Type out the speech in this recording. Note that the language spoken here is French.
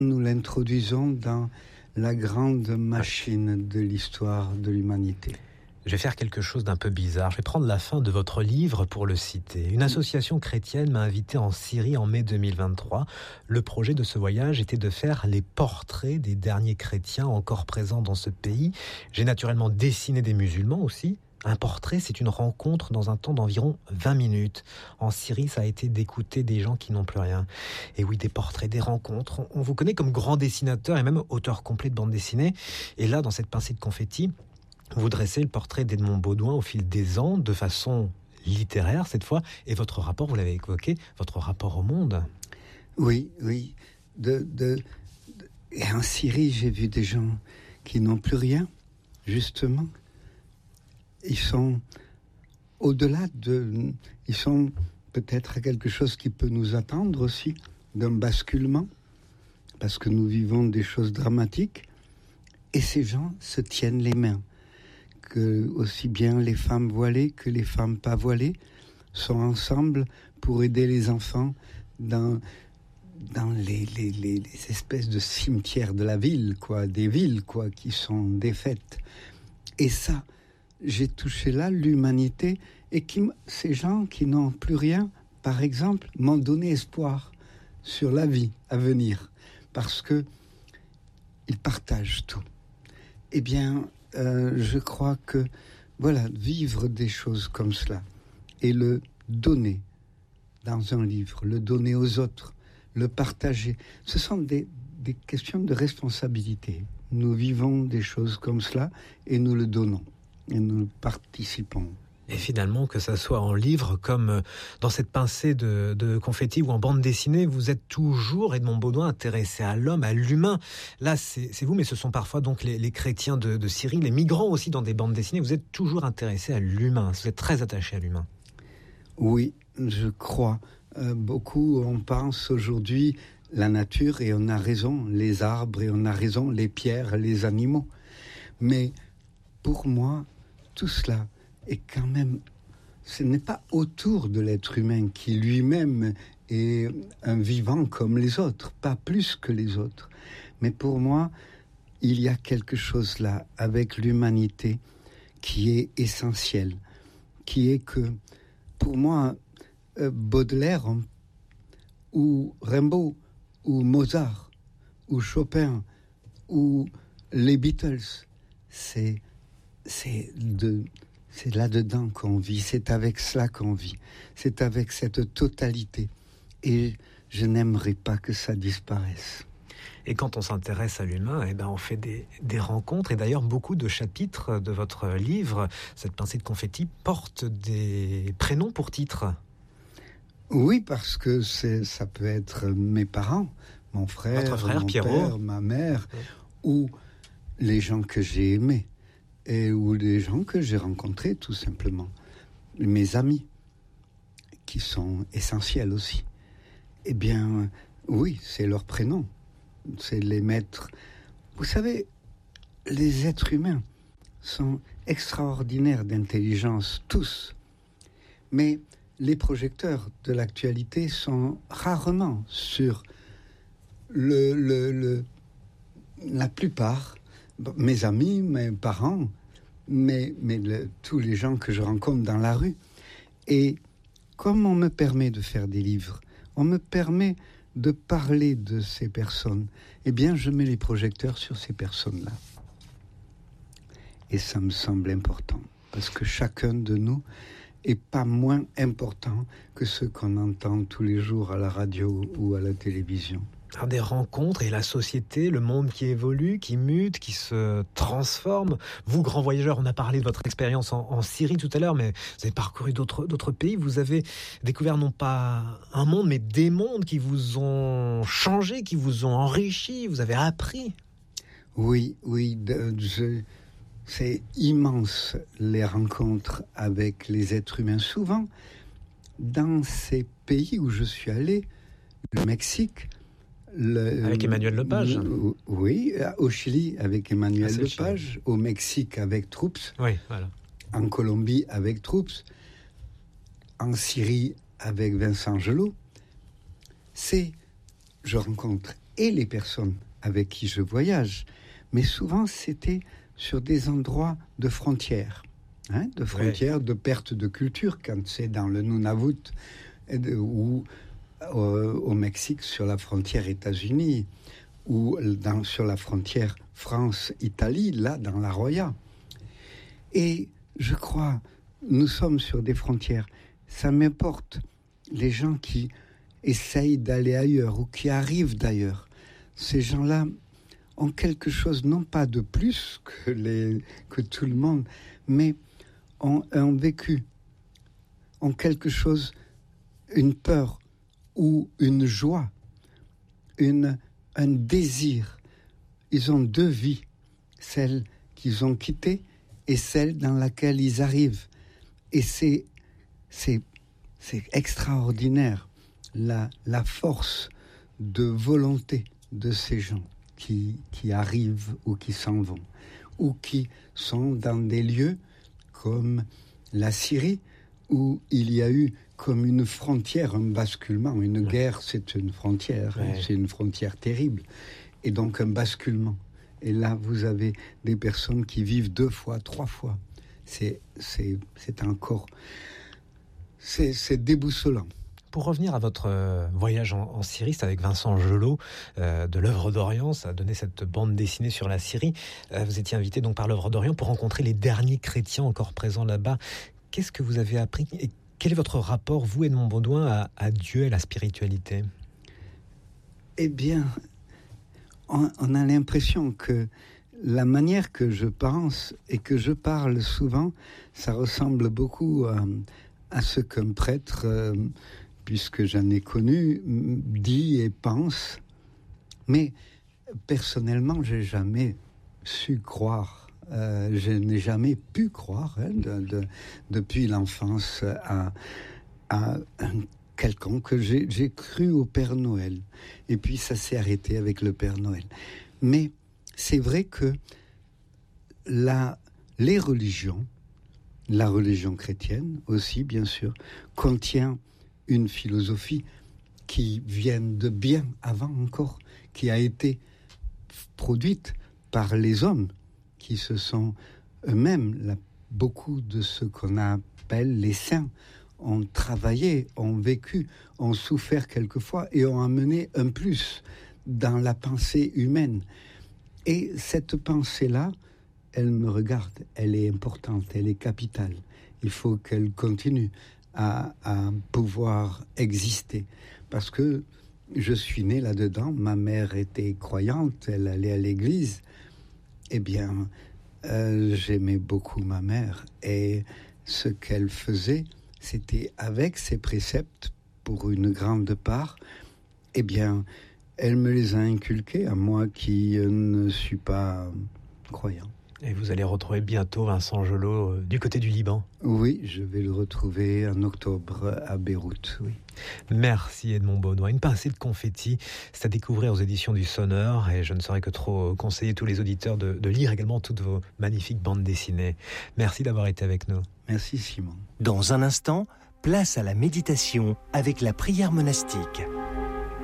Nous l'introduisons dans la grande machine de l'histoire de l'humanité. Je vais faire quelque chose d'un peu bizarre. Je vais prendre la fin de votre livre pour le citer. Une association chrétienne m'a invité en Syrie en mai 2023. Le projet de ce voyage était de faire les portraits des derniers chrétiens encore présents dans ce pays. J'ai naturellement dessiné des musulmans aussi. Un portrait, c'est une rencontre dans un temps d'environ 20 minutes. En Syrie, ça a été d'écouter des gens qui n'ont plus rien. Et oui, des portraits, des rencontres. On vous connaît comme grand dessinateur et même auteur complet de bande dessinée. Et là, dans cette pincée de confetti, vous dressez le portrait d'Edmond Baudouin au fil des ans, de façon littéraire cette fois. Et votre rapport, vous l'avez évoqué, votre rapport au monde. Oui. Et en Syrie, j'ai vu des gens qui n'ont plus rien, justement. Ils sont au-delà de... Ils sont peut-être à quelque chose qui peut nous attendre aussi, d'un basculement, parce que nous vivons des choses dramatiques. Et ces gens se tiennent les mains. Que aussi bien les femmes voilées que les femmes pas voilées sont ensemble pour aider les enfants dans les espèces de cimetières de la ville, des villes, qui sont défaites. Et ça, j'ai touché là l'humanité, et ces gens qui n'ont plus rien, par exemple, m'ont donné espoir sur la vie à venir, parce que ils partagent tout. Eh bien, je crois que, vivre des choses comme cela, et le donner dans un livre, le donner aux autres, le partager, ce sont des questions de responsabilité. Nous vivons des choses comme cela, et nous le donnons. Et nous participons. Et finalement, que ça soit en livre comme dans cette pincée de confetti ou en bande dessinée, vous êtes toujours, Edmond Baudouin, intéressé à l'homme, à l'humain. Là, c'est vous, mais ce sont parfois donc les chrétiens de Syrie, les migrants aussi dans des bandes dessinées. Vous êtes toujours intéressé à l'humain, vous êtes très attaché à l'humain. Oui, je crois. Beaucoup, on pense aujourd'hui la nature, et on a raison, les arbres, et on a raison, les pierres, les animaux. Mais pour moi, tout cela est quand même... Ce n'est pas autour de l'être humain qui lui-même est un vivant comme les autres, pas plus que les autres. Mais pour moi, il y a quelque chose là avec l'humanité qui est essentiel, qui est que, pour moi, Baudelaire ou Rimbaud ou Mozart ou Chopin ou les Beatles, c'est là-dedans qu'on vit, c'est avec cela qu'on vit, c'est avec cette totalité. Et je n'aimerais pas que ça disparaisse. Et quand on s'intéresse à l'humain, on fait des rencontres. Et d'ailleurs, beaucoup de chapitres de votre livre, cette pincée de confetti, portent des prénoms pour titre. Oui, parce que ça peut être mes parents, mon frère, votre frère mon Pierrot, père, ma mère, ou les gens que j'ai aimés. Ou des gens que j'ai rencontrés, tout simplement. Mes amis, qui sont essentiels aussi. Eh bien, oui, c'est leur prénom. C'est les maîtres. Vous savez, les êtres humains sont extraordinaires d'intelligence, tous. Mais les projecteurs de l'actualité sont rarement sur la plupart, mes amis, mes parents, mais tous les gens que je rencontre dans la rue. Et comme on me permet de faire des livres, on me permet de parler de ces personnes, eh bien je mets les projecteurs sur ces personnes-là. Et ça me semble important, parce que chacun de nous est pas moins important que ceux qu'on entend tous les jours à la radio ou à la télévision. Des rencontres et la société, le monde qui évolue, qui mute, qui se transforme. Vous, grand voyageur, on a parlé de votre expérience en Syrie tout à l'heure, mais vous avez parcouru d'autres pays. Vous avez découvert non pas un monde, mais des mondes qui vous ont changé, qui vous ont enrichi, vous avez appris. Oui, c'est immense les rencontres avec les êtres humains. Souvent, dans ces pays où je suis allé, le Mexique, avec Emmanuel Lepage. Oui, au Chili avec Emmanuel Lepage, au Mexique avec Troops, oui, voilà. En Colombie avec Troops, en Syrie avec Vincent Gelot. Je rencontre et les personnes avec qui je voyage. Mais souvent, c'était sur des endroits de frontières, de frontières, de perte de culture, quand c'est dans le Nunavut ou au Mexique, sur la frontière États-Unis, ou sur la frontière France-Italie, là, dans la Roya. Et je crois, nous sommes sur des frontières. Ça m'importe les gens qui essayent d'aller ailleurs ou qui arrivent d'ailleurs. Ces gens-là ont quelque chose, non pas de plus que tout le monde, mais ont un vécu, ont quelque chose, une peur ou une joie, un désir. Ils ont deux vies, celle qu'ils ont quittée et celle dans laquelle ils arrivent. Et c'est extraordinaire, la force de volonté de ces gens qui arrivent ou qui s'en vont, ou qui sont dans des lieux comme la Syrie, où il y a eu comme une frontière, un basculement. Une guerre, c'est une frontière, c'est une frontière terrible. Et donc un basculement. Et là, vous avez des personnes qui vivent 2 fois, 3 fois. C'est encore... C'est déboussolant. Pour revenir à votre voyage en Syrie, c'est avec Vincent Gelot de l'Œuvre d'Orient. Ça a donné cette bande dessinée sur la Syrie. Vous étiez invité donc par l'Œuvre d'Orient pour rencontrer les derniers chrétiens encore présents là-bas. Qu'est-ce que vous avez appris et quel est votre rapport, vous, Edmond Baudouin, à Dieu et à la spiritualité ? Eh bien, on a l'impression que la manière que je pense et que je parle souvent, ça ressemble beaucoup à ce qu'un prêtre, puisque j'en ai connu, dit et pense. Mais personnellement, j'ai jamais su croire. Je n'ai jamais pu croire depuis l'enfance à quelconque. J'ai cru au Père Noël. Et puis ça s'est arrêté avec le Père Noël. Mais c'est vrai que les religions, la religion chrétienne aussi, bien sûr, contient une philosophie qui vient de bien avant encore, qui a été produite par les hommes, qui se sont eux-mêmes, beaucoup de ce qu'on appelle les saints, ont travaillé, ont vécu, ont souffert quelquefois et ont amené un plus dans la pensée humaine. Et cette pensée-là, elle me regarde, elle est importante, elle est capitale. Il faut qu'elle continue à pouvoir exister. Parce que je suis né là-dedans, ma mère était croyante, elle allait à l'église. Eh bien, j'aimais beaucoup ma mère. Et ce qu'elle faisait, c'était avec ses préceptes, pour une grande part, eh bien, elle me les a inculqués à moi qui ne suis pas croyant. Et vous allez retrouver bientôt Vincent Gelot du côté du Liban. Oui, je vais le retrouver en octobre à Beyrouth, oui. Merci Edmond Baudouin. Une pincée de confetti, c'est à découvrir aux éditions du Sonneur et je ne saurais que trop conseiller tous les auditeurs de lire également toutes vos magnifiques bandes dessinées. Merci d'avoir été avec nous. Merci Simon. Dans un instant, place à la méditation avec la prière monastique.